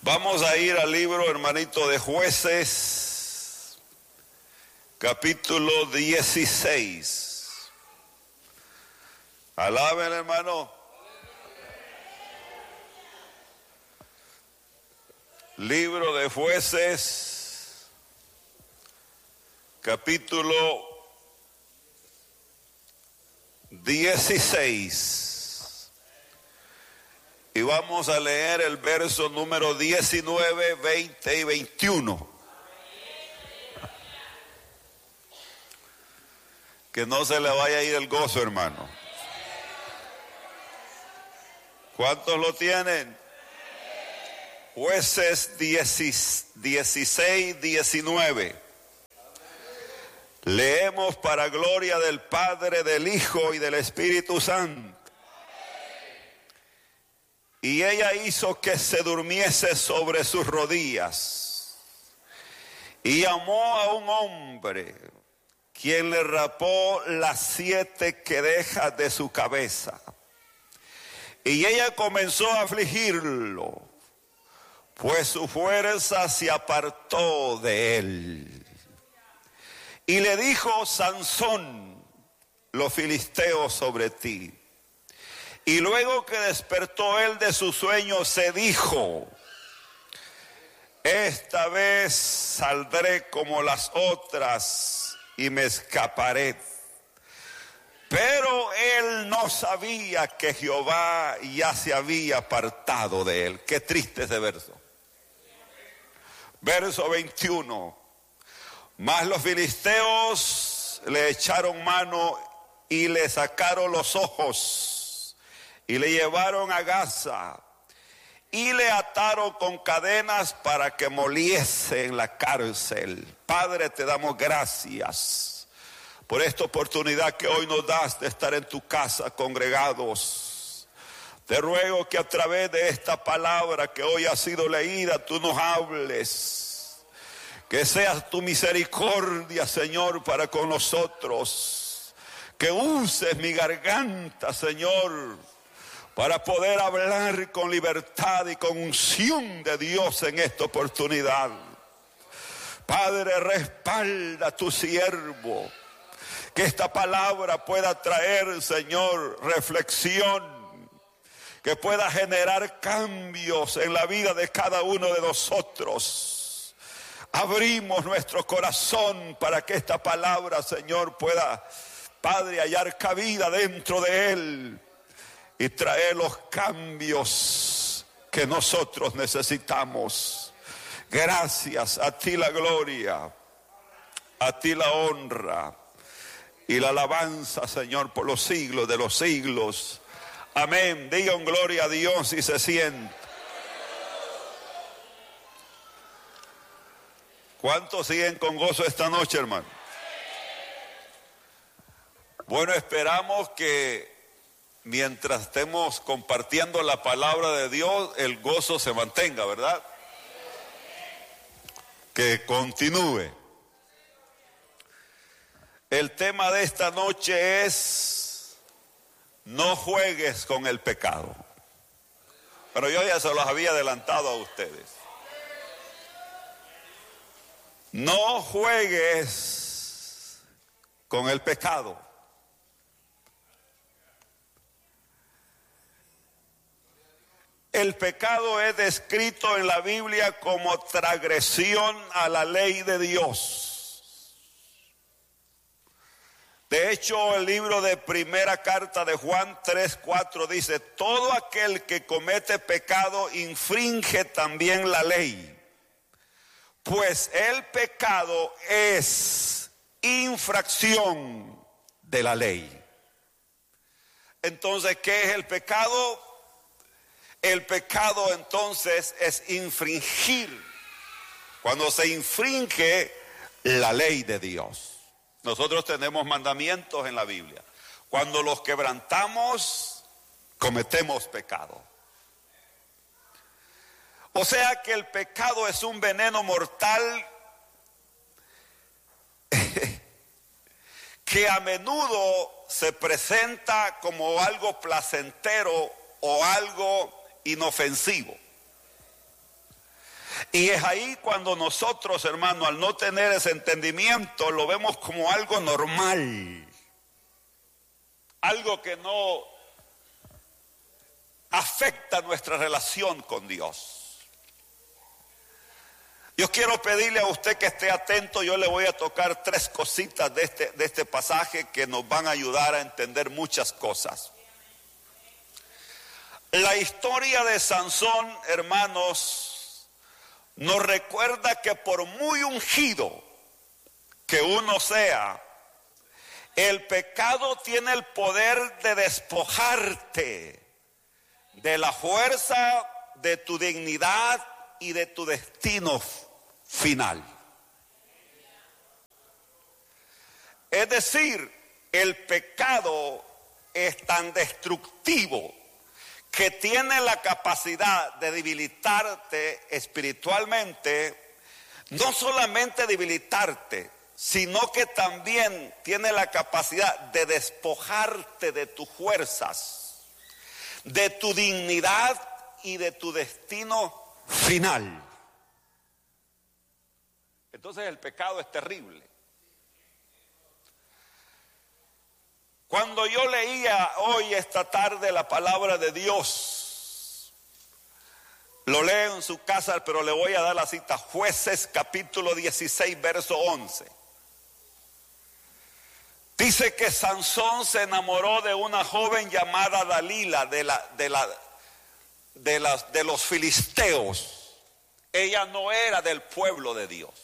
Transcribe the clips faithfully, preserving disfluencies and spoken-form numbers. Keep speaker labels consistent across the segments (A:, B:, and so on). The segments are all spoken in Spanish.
A: Vamos a ir al libro, hermanito, de Jueces, capítulo dieciséis. Alaben, hermano. Libro de Jueces, capítulo dieciséis. Y vamos a leer el verso número diecinueve, veinte y veintiuno. Que no se le vaya a ir el gozo, hermano. ¿Cuántos lo tienen? Jueces dieciséis, diecinueve. Leemos para gloria del Padre, del Hijo y del Espíritu Santo. Y ella hizo que se durmiese sobre sus rodillas. Y llamó a un hombre, quien le rapó las siete quedejas de su cabeza. Y ella comenzó a afligirlo, pues su fuerza se apartó de él. Y le dijo: Sansón, los filisteos sobre ti. Y luego que despertó él de su sueño, se dijo: esta vez saldré como las otras y me escaparé. Pero él no sabía que Jehová ya se había apartado de él. Qué triste ese verso. Verso veintiuno. Mas los filisteos le echaron mano y le sacaron los ojos. Y le llevaron a Gaza y le ataron con cadenas para que moliese en la cárcel. Padre, te damos gracias por esta oportunidad que hoy nos das de estar en tu casa congregados. Te ruego que a través de esta palabra que hoy ha sido leída, tú nos hables. Que seas tu misericordia, Señor, para con nosotros. Que uses mi garganta, Señor, para poder hablar con libertad y con unción de Dios en esta oportunidad. Padre, respalda a tu siervo, que esta palabra pueda traer, Señor, reflexión, que pueda generar cambios en la vida de cada uno de nosotros. Abrimos nuestro corazón para que esta palabra, Señor, pueda, Padre, hallar cabida dentro de él y traer los cambios que nosotros necesitamos. Gracias, a ti la gloria, a ti la honra y la alabanza, Señor, por los siglos de los siglos. Amén. Digan gloria a Dios y se sienta. ¿Cuántos siguen con gozo esta noche, hermano? Bueno, esperamos que mientras estemos compartiendo la palabra de Dios, el gozo se mantenga, ¿verdad? Que continúe. El tema de esta noche es: no juegues con el pecado. Pero yo ya se los había adelantado a ustedes. No juegues con el pecado. El pecado es descrito en la Biblia como transgresión a la ley de Dios. De hecho, el libro de primera carta de Juan tres, cuatro dice: todo aquel que comete pecado infringe también la ley, pues el pecado es infracción de la ley. Entonces, ¿qué es el pecado? El pecado entonces es infringir, cuando se infringe la ley de Dios. Nosotros tenemos mandamientos en la Biblia. Cuando los quebrantamos, cometemos pecado. O sea que el pecado es un veneno mortal que a menudo se presenta como algo placentero o algo inofensivo. Y es ahí cuando nosotros, hermano, al no tener ese entendimiento, lo vemos como algo normal. Algo que no afecta nuestra relación con Dios. Yo quiero pedirle a usted que esté atento. Yo le voy a tocar tres cositas de este, de este pasaje que nos van a ayudar a entender muchas cosas. La historia de Sansón, hermanos, nos recuerda que por muy ungido que uno sea, el pecado tiene el poder de despojarte de la fuerza, de tu dignidad y de tu destino final. Es decir, el pecado es tan destructivo que tiene la capacidad de debilitarte espiritualmente, no solamente debilitarte, sino que también tiene la capacidad de despojarte de tus fuerzas, de tu dignidad y de tu destino final. Entonces el pecado es terrible. Cuando yo leía hoy, esta tarde, la palabra de Dios, lo leo en su casa, pero le voy a dar la cita, Jueces capítulo dieciséis, verso once. Dice que Sansón se enamoró de una joven llamada Dalila, de, la, de, la, de, las, de los filisteos. Ella no era del pueblo de Dios.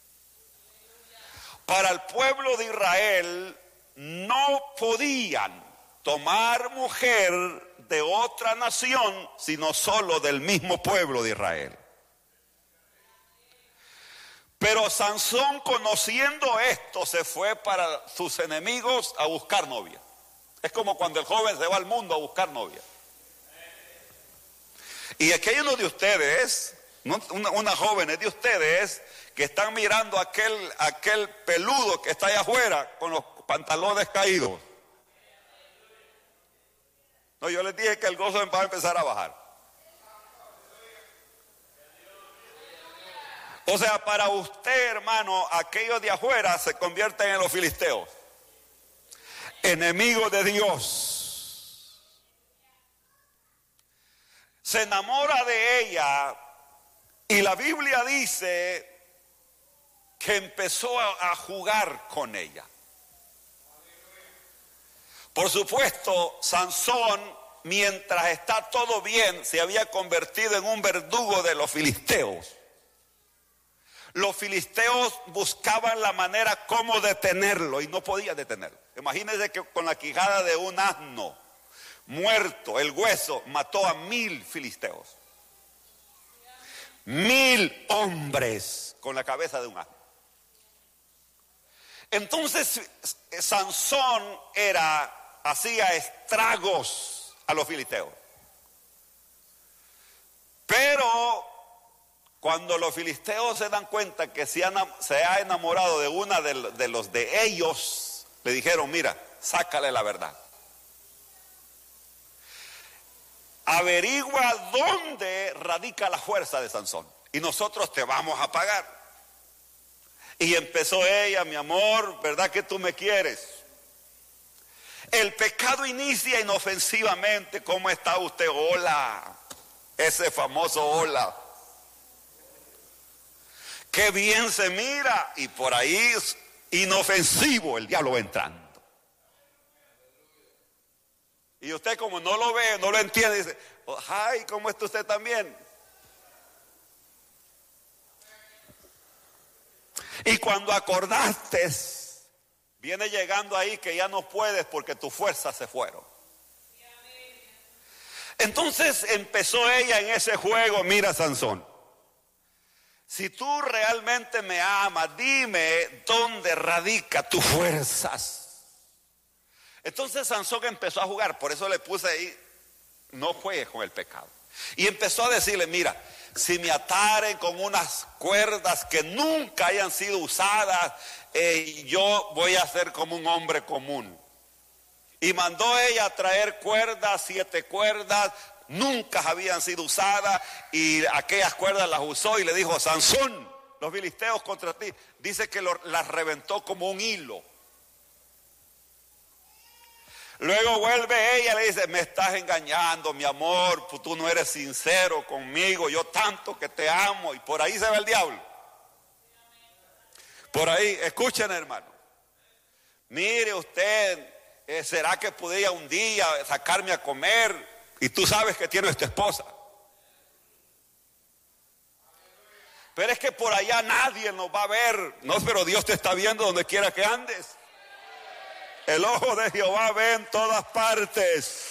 A: Para el pueblo de Israel no podían tomar mujer de otra nación, sino solo del mismo pueblo de Israel. Pero Sansón, conociendo esto, se fue para sus enemigos a buscar novia. Es como cuando el joven se va al mundo a buscar novia. Y aquí hay uno de ustedes, una, una joven es de ustedes, que están mirando aquel, aquel peludo que está allá afuera con los pantalones caídos. No, yo les dije que el gozo va a empezar a bajar. O sea, para usted, hermano, aquellos de afuera se convierten en los filisteos, enemigos de Dios. Se enamora de ella y la Biblia dice que empezó a, a jugar con ella. Por supuesto, Sansón, mientras está todo bien, se había convertido en un verdugo de los filisteos. Los filisteos buscaban la manera como detenerlo y no podían detenerlo. Imagínense que con la quijada de un asno muerto, el hueso, mató a mil filisteos. Mil hombres con la cabeza de un asno. Entonces Sansón era, hacía estragos a los filisteos. Pero cuando los filisteos se dan cuenta que se, han, se ha enamorado de una de, de los de ellos, le dijeron, mira, sácale la verdad. Averigua dónde radica la fuerza de Sansón y nosotros te vamos a pagar. Y empezó ella, mi amor, ¿verdad que tú me quieres? El pecado inicia inofensivamente. ¿Cómo está usted? Hola. Ese famoso hola. Qué bien se mira. Y por ahí es inofensivo, el diablo va entrando. Y usted, como no lo ve, no lo entiende, dice, oh, ay, ¿cómo está usted también? Y cuando acordaste, viene llegando ahí que ya no puedes porque tus fuerzas se fueron. Entonces empezó ella en ese juego. Mira, Sansón, si tú realmente me amas, dime dónde radica tus fuerzas. Entonces Sansón empezó a jugar. Por eso le puse ahí, no juegues con el pecado. Y empezó a decirle, mira, si me ataren con unas cuerdas que nunca hayan sido usadas, eh, yo voy a ser como un hombre común. Y mandó ella a traer cuerdas, siete cuerdas, nunca habían sido usadas, y aquellas cuerdas las usó y le dijo: Sansón, los filisteos contra ti. Dice que lo, las reventó como un hilo. Luego vuelve ella y le dice: me estás engañando, mi amor, tú no eres sincero conmigo, yo tanto que te amo. Y por ahí se va el diablo. Por ahí, escuchen, hermano. Mire usted, eh, ¿será que podría un día sacarme a comer? Y tú sabes que tiene esta esposa. Pero es que por allá nadie nos va a ver. No, pero Dios te está viendo donde quiera que andes. El ojo de Jehová ve en todas partes.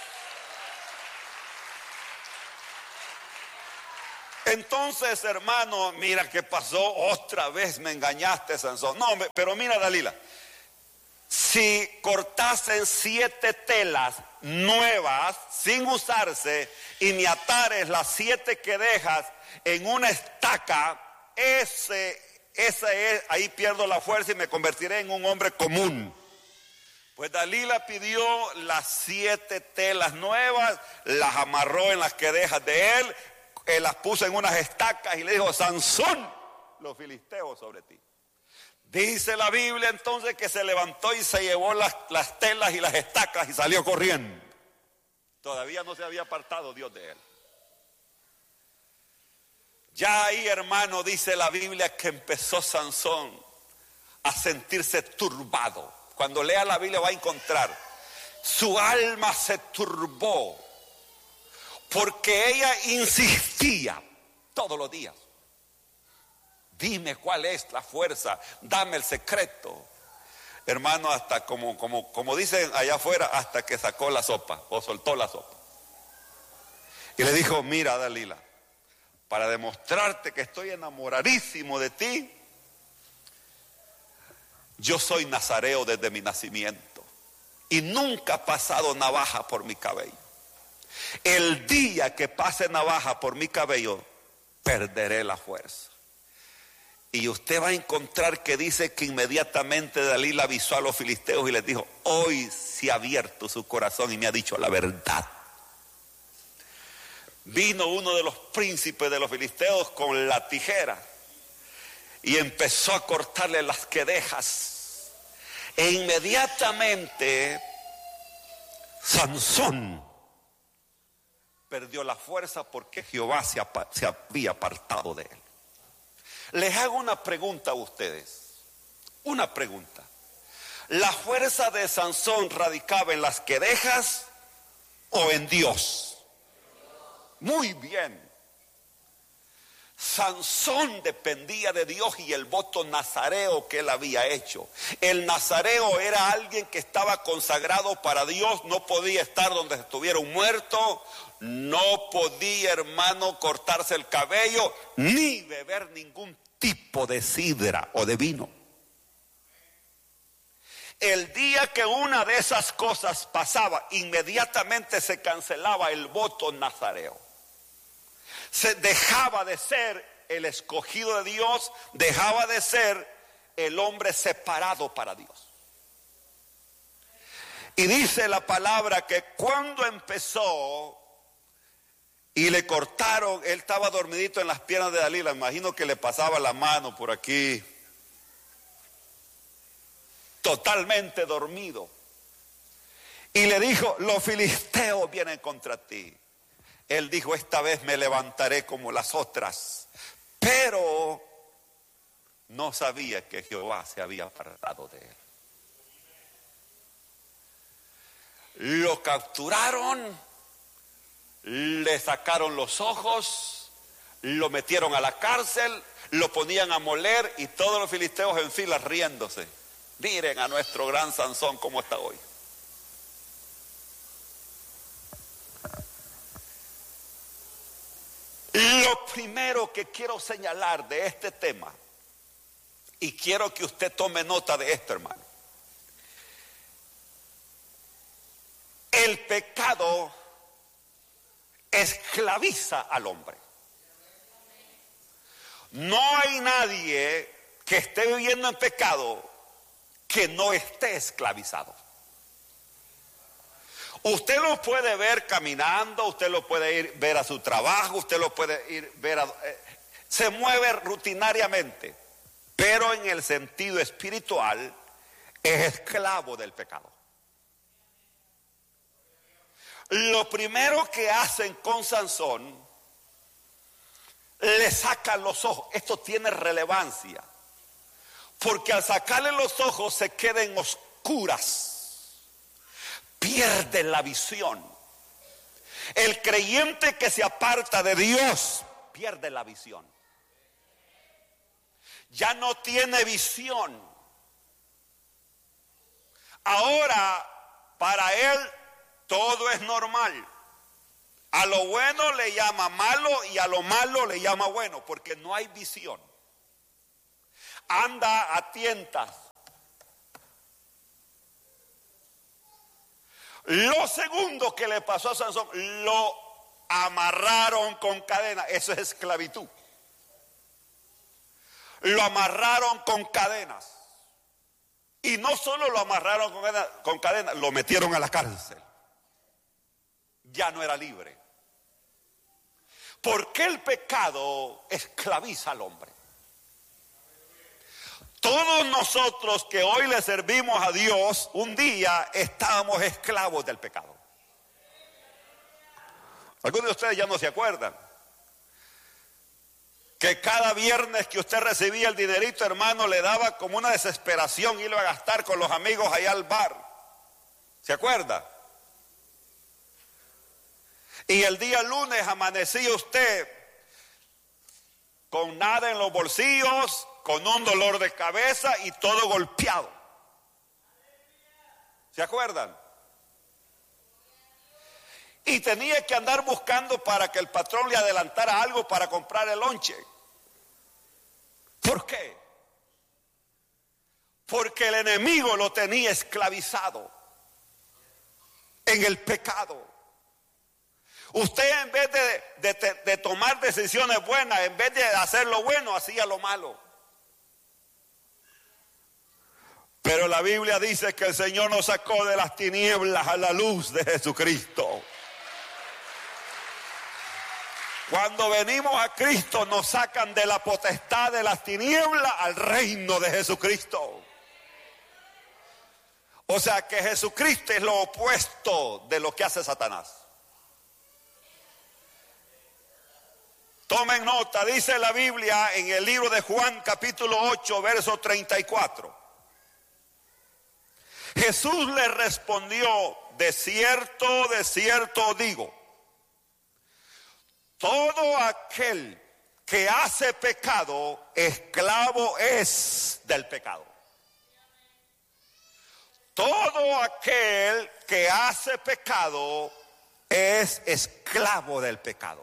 A: Entonces, hermano, mira qué pasó. Otra vez me engañaste, Sansón. No, pero mira, Dalila, si cortasen siete telas nuevas sin usarse y me atares las siete que dejas en una estaca, ese, ese es, ahí pierdo la fuerza y me convertiré en un hombre común. Pues Dalila pidió las siete telas nuevas, las amarró en las quedejas de él, él las puso en unas estacas y le dijo: Sansón, los filisteos sobre ti. Dice la Biblia entonces que se levantó y se llevó las, las telas y las estacas y salió corriendo. Todavía no se había apartado Dios de él. Ya ahí, hermano, dice la Biblia que empezó Sansón a sentirse turbado. Cuando lea la Biblia va a encontrar, su alma se turbó porque ella insistía todos los días: dime cuál es la fuerza, dame el secreto. Hermano, hasta como, como, como dicen allá afuera, hasta que sacó la sopa o soltó la sopa. Y le dijo: mira, Dalila, para demostrarte que estoy enamoradísimo de ti, yo soy nazareo desde mi nacimiento y nunca ha pasado navaja por mi cabello. El día que pase navaja por mi cabello, perderé la fuerza. Y usted va a encontrar que dice que inmediatamente Dalila avisó a los filisteos y les dijo: hoy se ha abierto su corazón y me ha dicho la verdad. Vino uno de los príncipes de los filisteos con la tijera y empezó a cortarle las quedejas. E inmediatamente Sansón perdió la fuerza porque Jehová se, se había apartado de él. Les hago una pregunta a ustedes. Una pregunta. ¿La fuerza de Sansón radicaba en las quedejas o en Dios? Muy bien. Sansón dependía de Dios y el voto nazareo que él había hecho. El nazareo era alguien que estaba consagrado para Dios, no podía estar donde estuviera un muerto, no podía, hermano, cortarse el cabello, ni beber ningún tipo de sidra o de vino. El día que una de esas cosas pasaba, inmediatamente se cancelaba el voto nazareo. Se dejaba de ser el escogido de Dios, dejaba de ser el hombre separado para Dios. Y dice la palabra que cuando empezó y le cortaron, él estaba dormidito en las piernas de Dalila, imagino que le pasaba la mano por aquí, totalmente dormido. Y le dijo: los filisteos vienen contra ti. Él dijo: esta vez me levantaré como las otras. Pero no sabía que Jehová se había apartado de él. Lo capturaron, le sacaron los ojos, lo metieron a la cárcel, lo ponían a moler y todos los filisteos en fila riéndose. Miren a nuestro gran Sansón cómo está hoy. Lo primero que quiero señalar de este tema, y quiero que usted tome nota de esto, hermano. El pecado esclaviza al hombre. No hay nadie que esté viviendo en pecado que no esté esclavizado. Usted lo puede ver caminando, usted lo puede ir ver a su trabajo, usted lo puede ir ver a, eh, se mueve rutinariamente, pero en el sentido espiritual es esclavo del pecado. Lo primero que hacen con Sansón, le sacan los ojos. Esto tiene relevancia, porque al sacarle los ojos se quedan oscuras, pierden la visión. El creyente que se aparta de Dios pierde la visión, ya no tiene visión. Ahora para él todo es normal. A lo bueno le llama malo y a lo malo le llama bueno, porque no hay visión. Anda a tientas. Lo segundo que le pasó a Sansón, lo amarraron con cadenas. Eso es esclavitud. Lo amarraron con cadenas. Y no solo lo amarraron con cadenas, con cadenas, lo metieron a la cárcel. Ya no era libre. ¿Por qué el pecado esclaviza al hombre? Todos nosotros que hoy le servimos a Dios, un día estábamos esclavos del pecado. Algunos de ustedes ya no se acuerdan que cada viernes que usted recibía el dinerito, hermano, le daba como una desesperación irlo a gastar con los amigos allá al bar. ¿Se acuerda? Y el día lunes amanecía usted con nada en los bolsillos, con un dolor de cabeza y todo golpeado. ¿Se acuerdan? Y tenía que andar buscando para que el patrón le adelantara algo para comprar el lonche. ¿Por qué? Porque el enemigo lo tenía esclavizado en el pecado. Usted en vez de, de, de tomar decisiones buenas, en vez de hacer lo bueno, hacía lo malo. Pero la Biblia dice que el Señor nos sacó de las tinieblas a la luz de Jesucristo. Cuando venimos a Cristo nos sacan de la potestad de las tinieblas al reino de Jesucristo. O sea que Jesucristo es lo opuesto de lo que hace Satanás. Tomen nota, dice la Biblia en el libro de Juan capítulo ocho, verso treinta y cuatro. Jesús le respondió, de cierto, de cierto digo, todo aquel que hace pecado, esclavo es del pecado. Todo aquel que hace pecado es esclavo del pecado.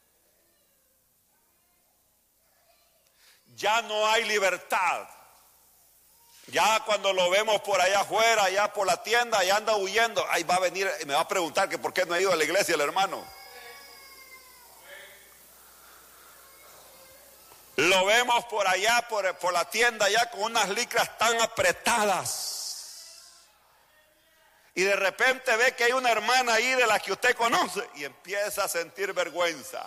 A: Ya no hay libertad. Ya cuando lo vemos por allá afuera, allá por la tienda, allá anda huyendo, ahí va a venir y me va a preguntar que por qué no ha ido a la iglesia el hermano. Lo vemos por allá, por, por la tienda, allá con unas licras tan apretadas. Y de repente ve que hay una hermana ahí de la que usted conoce y empieza a sentir vergüenza.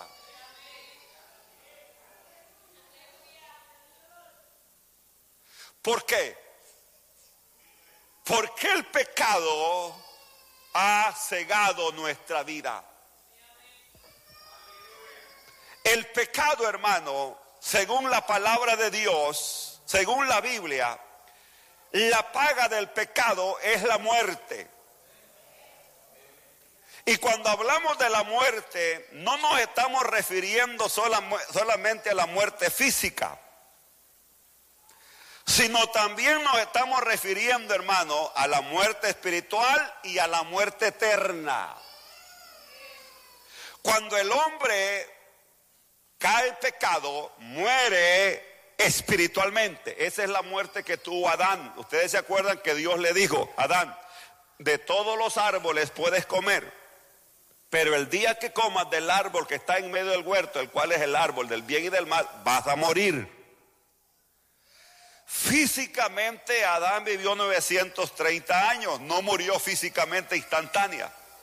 A: ¿Por qué? Porque el pecado ha cegado nuestra vida. El pecado, hermano, según la palabra de Dios, según la Biblia, la paga del pecado es la muerte. Y cuando hablamos de la muerte, no nos estamos refiriendo solamente a la muerte física, sino también nos estamos refiriendo, hermano, a la muerte espiritual y a la muerte eterna. Cuando el hombre cae en pecado, muere espiritualmente. Esa es la muerte que tuvo Adán. Ustedes se acuerdan que Dios le dijo, Adán, de todos los árboles puedes comer, pero el día que comas del árbol que está en medio del huerto, el cual es el árbol del bien y del mal, vas a morir. Físicamente Adán vivió novecientos treinta años, no murió físicamente instantánea.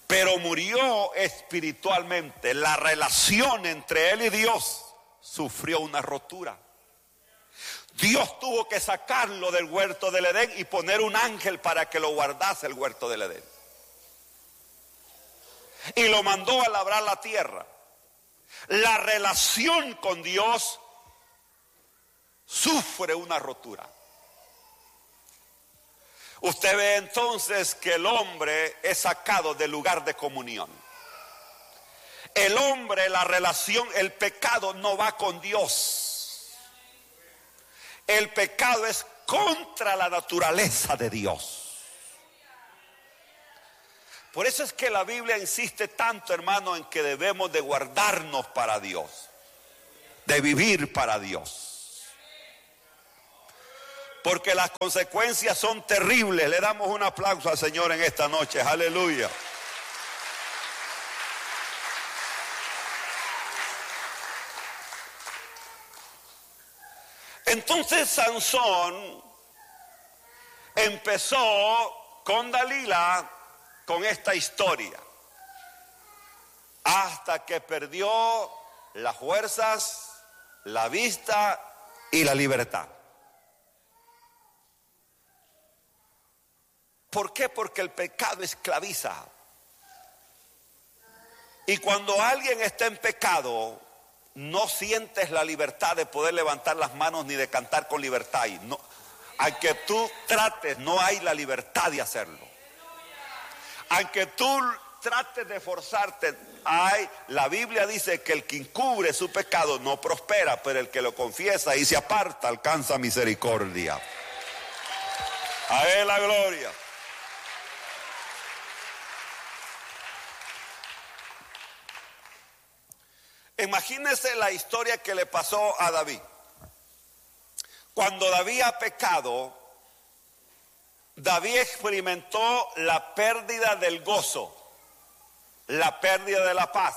A: pero murió espiritualmente. La relación entre él y Dios sufrió una rotura. Dios tuvo que sacarlo del huerto del Edén y poner un ángel para que lo guardase el huerto del Edén. Y lo mandó a labrar la tierra. La relación con Dios sufre una rotura. Usted ve entonces que el hombre es sacado del lugar de comunión. El hombre, la relación, el pecado no va con Dios. El pecado es contra la naturaleza de Dios. Por eso es que la Biblia insiste tanto, hermano, en que debemos de guardarnos para Dios, de vivir para Dios. Porque las consecuencias son terribles. Le damos un aplauso al Señor en esta noche. Aleluya. Entonces Sansón empezó con Dalila con esta historia, hasta que perdió las fuerzas, la vista y la libertad. ¿Por qué? Porque el pecado esclaviza. Y cuando alguien está en pecado, no sientes la libertad de poder levantar las manos ni de cantar con libertad. Y no, aunque tú trates, no hay la libertad de hacerlo. Aunque tú trates de forzarte, hay, la Biblia dice que el que encubre su pecado no prospera, pero el que lo confiesa y se aparta alcanza misericordia. A él la gloria. Imagínense la historia que le pasó a David. Cuando David ha pecado, David experimentó la pérdida del gozo, la pérdida de la paz.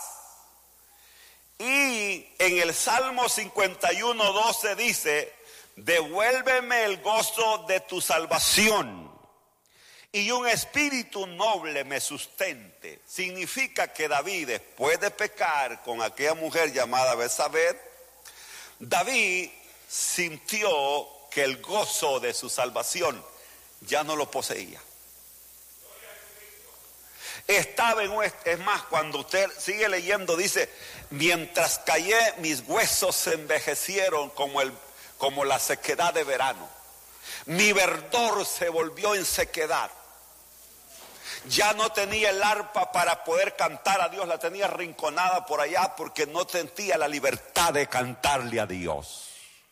A: Y en el Salmo cincuenta y uno, doce dice: devuélveme el gozo de tu salvación y un espíritu noble me sustente. Significa que David, después de pecar con aquella mujer llamada Betsabé, David sintió que el gozo de su salvación ya no lo poseía. Estaba en un, es más, cuando usted sigue leyendo dice: mientras callé, mis huesos se envejecieron como, el, como la sequedad de verano. Mi verdor se volvió en sequedad. Ya no tenía el arpa para poder cantar a Dios, la tenía arrinconada por allá porque no sentía la libertad de cantarle a Dios.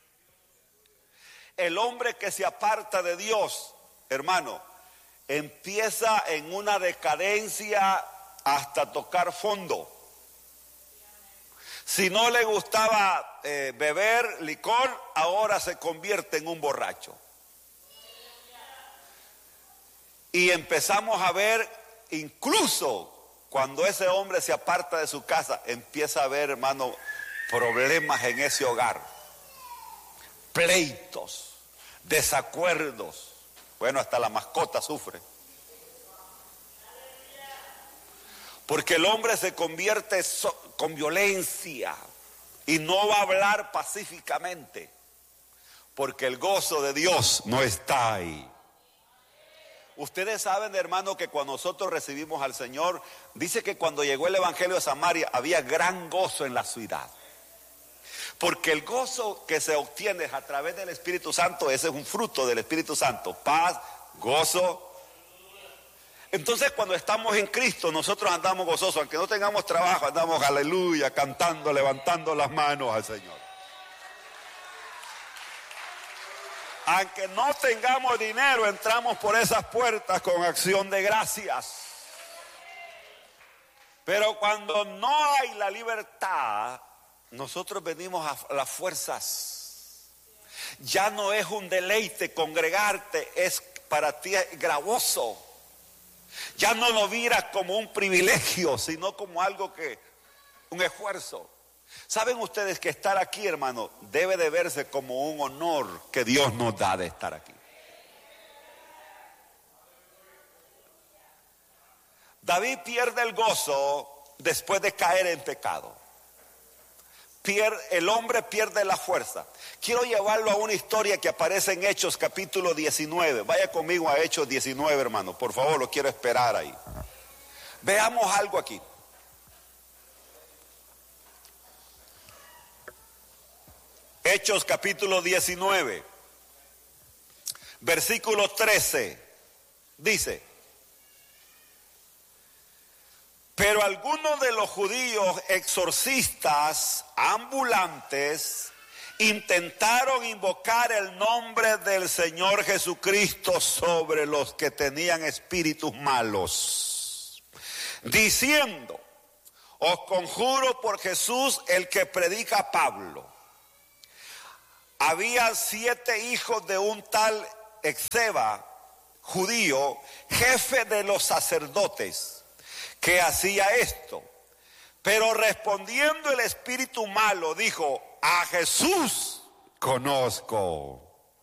A: El hombre que se aparta de Dios, hermano, empieza en una decadencia hasta tocar fondo. Si no le gustaba eh, beber licor, ahora se convierte en un borracho. Y empezamos a ver, incluso cuando ese hombre se aparta de su casa, empieza a haber, hermano, problemas en ese hogar. Pleitos, desacuerdos. Bueno, hasta la mascota sufre. Porque el hombre se convierte so, con violencia y no va a hablar pacíficamente. Porque el gozo de Dios no está ahí. Ustedes saben, hermano, que cuando nosotros recibimos al Señor, dice que cuando llegó el Evangelio de Samaria había gran gozo en la ciudad. Porque el gozo que se obtiene a través del Espíritu Santo, ese es un fruto del Espíritu Santo: paz, gozo. Entonces, cuando estamos en Cristo, nosotros andamos gozosos, aunque no tengamos trabajo, andamos aleluya, cantando, levantando las manos al Señor. Aunque no tengamos dinero, entramos por esas puertas con acción de gracias. Pero cuando no hay la libertad, nosotros venimos a las fuerzas. Ya no es un deleite congregarte, es para ti gravoso. Ya no lo miras como un privilegio, sino como algo que, un esfuerzo. ¿Saben ustedes que estar aquí, hermano, debe de verse como un honor que Dios nos da de estar aquí? David pierde el gozo después de caer en pecado. Pierde, el hombre pierde la fuerza. Quiero llevarlo a una historia que aparece en Hechos capítulo diecinueve. Vaya conmigo a Hechos diecinueve, hermano. Por favor, lo quiero esperar ahí. Veamos algo aquí. Hechos capítulo diecinueve, versículo trece, dice: pero algunos de los judíos exorcistas ambulantes intentaron invocar el nombre del Señor Jesucristo sobre los que tenían espíritus malos, diciendo: os conjuro por Jesús, el que predica Pablo. Había siete hijos de un tal Esceva, judío, jefe de los sacerdotes, que hacía esto. Pero respondiendo el espíritu malo, dijo: a Jesús conozco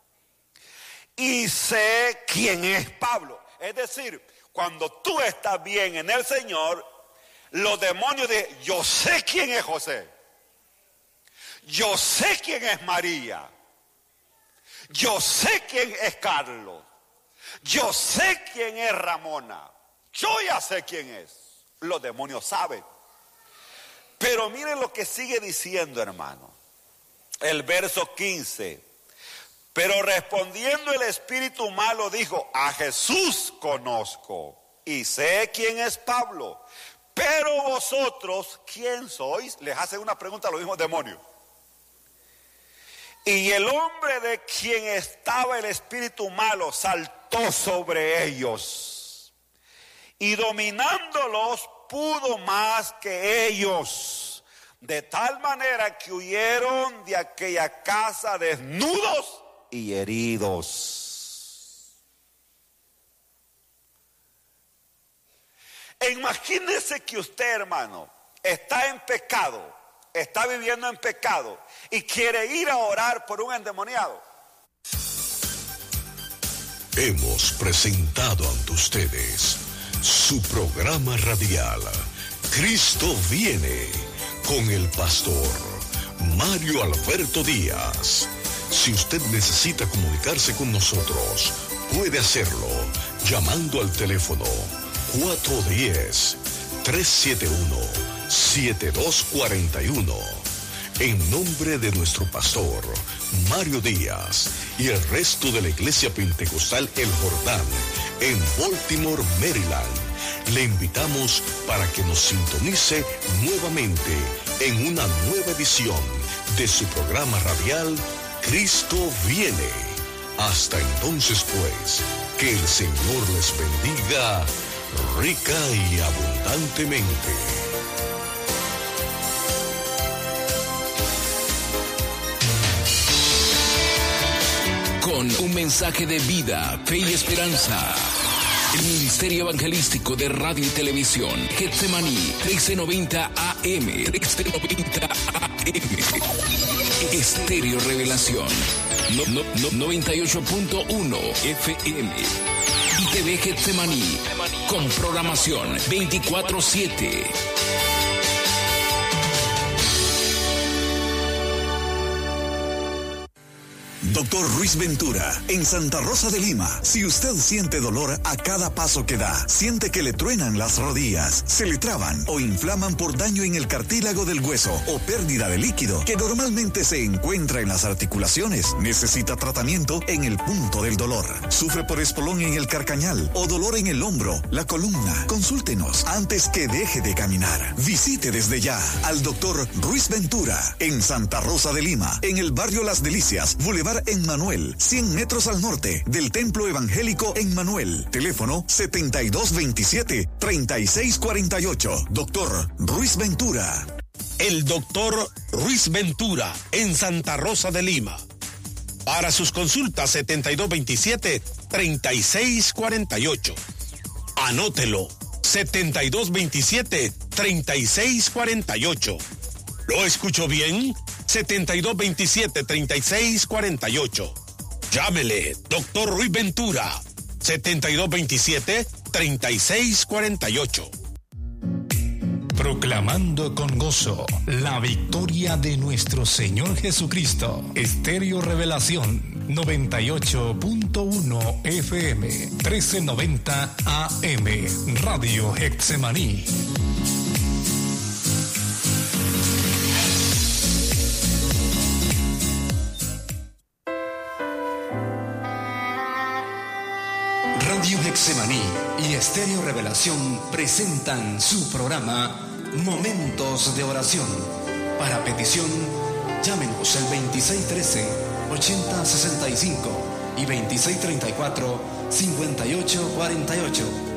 A: y sé quién es Pablo. Es decir, cuando tú estás bien en el Señor, los demonios dicen: yo sé quién es José. Yo sé quién es María. Yo sé quién es Carlos. Yo sé quién es Ramona. Yo ya sé quién es. Los demonios saben. Pero miren lo que sigue diciendo, hermano. El verso quince. Pero respondiendo el espíritu malo dijo: a Jesús conozco y sé quién es Pablo. Pero vosotros, ¿quién sois? Les hace una pregunta a los mismos demonios. Y el hombre de quien estaba el espíritu malo saltó sobre ellos, y dominándolos pudo más que ellos, de tal manera que huyeron de aquella casa desnudos y heridos. Imagínese que usted, hermano, está en pecado, está viviendo en pecado y quiere ir a orar por un endemoniado.
B: Hemos presentado ante ustedes su programa radial Cristo viene, con el pastor Mario Alberto Díaz. Si usted necesita comunicarse con nosotros, puede hacerlo llamando al teléfono cuatro uno cero, tres siete uno, siete dos cuatro uno. En nombre de nuestro pastor Mario Díaz y el resto de la Iglesia Pentecostal El Jordán en Baltimore, Maryland, le invitamos para que nos sintonice nuevamente en una nueva edición de su programa radial Cristo viene. Hasta entonces, pues, que el Señor les bendiga rica y abundantemente.
C: Con un mensaje de vida, fe y esperanza. El Ministerio Evangelístico de Radio y Televisión, Getsemaní, trece noventa A M, trece noventa A M. Estéreo Revelación, no, no, no, noventa y ocho punto uno F M. Y T V Getsemaní, con programación veinticuatro siete.
D: Doctor Ruiz Ventura, en Santa Rosa de Lima. Si usted siente dolor a cada paso que da, siente que le truenan las rodillas, se le traban o inflaman por daño en el cartílago del hueso o pérdida de líquido que normalmente se encuentra en las articulaciones, necesita tratamiento en el punto del dolor. Sufre por espolón en el carcañal o dolor en el hombro, la columna. Consúltenos antes que deje de caminar. Visite desde ya al doctor Ruiz Ventura en Santa Rosa de Lima, en el barrio Las Delicias, Boulevard en Manuel, cien metros al norte del Templo Evangélico en Manuel. Teléfono setenta y dos veintisiete, treinta y seis cuarenta y ocho. Doctor Ruiz Ventura.
E: El doctor Ruiz Ventura en Santa Rosa de Lima. Para sus consultas setenta y dos veintisiete, treinta y seis cuarenta y ocho. Anótelo. setenta y dos veintisiete, treinta y seis cuarenta y ocho. ¿Lo escucho bien? setenta y dos veintisiete, treinta y seis cuarenta y ocho. Llámele, doctor Ruiz Ventura, setenta y dos veintisiete, treinta y seis cuarenta y ocho.
F: Proclamando con gozo la victoria de nuestro Señor Jesucristo. Estéreo Revelación noventa y ocho punto uno F M, trece noventa A M, Radio Getsemaní.
G: Radio Getsemaní y Estéreo Revelación presentan su programa Momentos de Oración. Para petición, llámenos al veintiséis trece, ochenta sesenta y cinco y veintiséis treinta y cuatro, cincuenta y ocho cuarenta y ocho.